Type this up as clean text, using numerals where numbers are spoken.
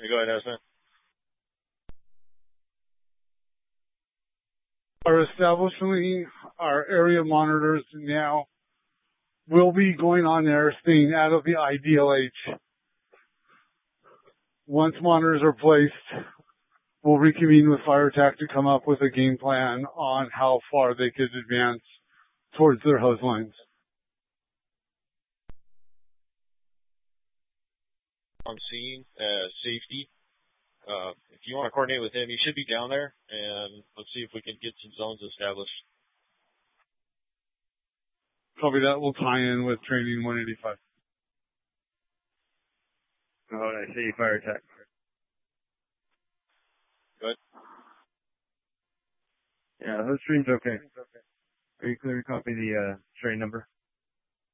Go ahead, Esmond. Are establishing our area monitors now will be going on there staying out of the IDLH. Once monitors are placed, we'll reconvene with Fire Attack to come up with a game plan on how far they could advance towards their hose lines. On scene, safety. If you want to coordinate with him, he should be down there, and let's see if we can get some zones established. Copy that. We'll tie in with training 185. Oh, I see. Fire Attack. Good. Yeah, the stream's okay. Are you clear to copy the train number?